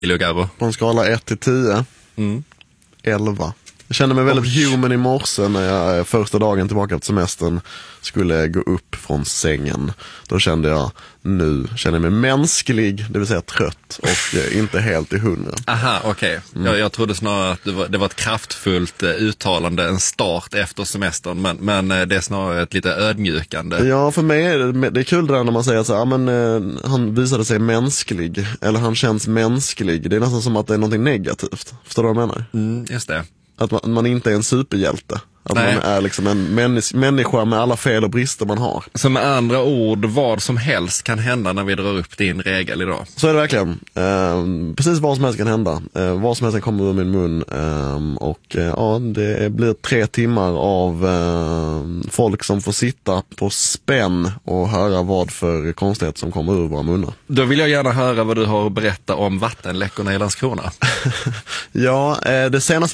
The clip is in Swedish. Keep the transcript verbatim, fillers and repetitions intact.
Lugaro. På en skala ett till tio. Mm. elva. Jag kände mig väldigt Oj. human i morse när jag första dagen tillbaka på semestern skulle gå upp från sängen. Då kände jag, nu känner jag mig mänsklig, det vill säga trött och eh, inte helt i hundra. Aha, okej. Okay. Mm. Jag, jag trodde snarare att det var, det var ett kraftfullt eh, uttalande, en start efter semestern, men, men eh, det är snarare ett lite ödmjukande. Ja, för mig är det, det är kul det där när man säger så här, men eh, han visade sig mänsklig, eller han känns mänsklig. Det är nästan som att det är någonting negativt. Förstår du vad jag menar? Mm, just det. Att man, man inte är en superhjälte. Att Nej. man är liksom en männis- människa med alla fel och brister man har. Så med andra ord, vad som helst kan hända när vi drar upp din regel idag. Så är det verkligen. Eh, precis vad som helst kan hända. Eh, vad som helst kan komma ur min mun. Eh, och eh, ja, det blir tre timmar av eh, folk som får sitta på spänn och höra vad för konstighet som kommer ur våra munnar. Då vill jag gärna höra vad du har att berätta om vattenläckorna i Landskrona. Ja, eh, det senaste